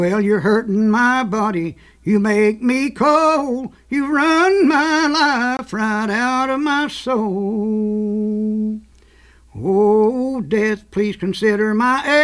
Well, you're hurting my body, you make me cold, you run my life right out of my soul. Oh, death, please consider my